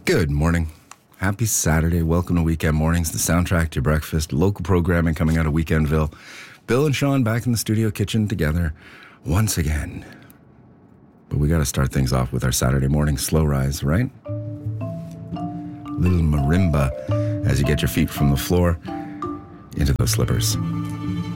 Good morning. Happy Saturday. Welcome to Weekend Mornings, the soundtrack to your breakfast. Local programming coming out of Weekendville. Bill and Sean back in the studio kitchen together once again. But we got to start things off with our Saturday morning slow rise, right? Little marimba as you get your feet from the floor into those slippers.